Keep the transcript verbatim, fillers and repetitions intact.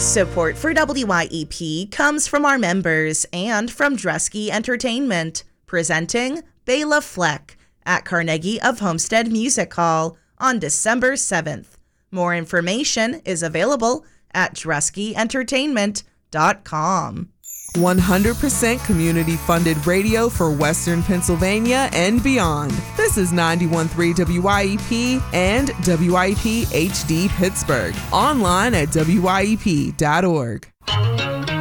Support for W Y E P comes from our members and from Dresky Entertainment, presenting Bela Fleck at Carnegie of Homestead Music Hall on December seventh. More information is available at dresky entertainment dot com. one hundred percent community-funded radio for Western Pennsylvania and beyond. This is ninety-one point three W Y E P and W Y E P H D Pittsburgh. Online at W Y E P dot org.